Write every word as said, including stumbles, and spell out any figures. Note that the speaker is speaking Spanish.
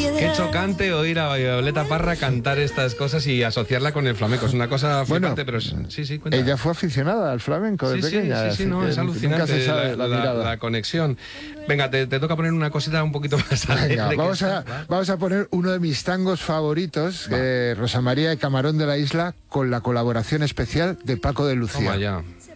Qué chocante oír a Violeta Parra cantar estas cosas y asociarla con el flamenco. Es una cosa flipante, bueno, pero sí, sí, cuenta. Ella fue aficionada al flamenco de sí, pequeña. Sí, sí, sí, no, es alucinante nunca se sabe la, la, la, la conexión. Venga, te, te toca poner una cosita un poquito más alegre. Venga, vamos, a, vamos a poner uno de mis tangos favoritos, eh, Rosa María de Camarón de la Isla, con la colaboración especial de Paco de Lucía. Toma ya.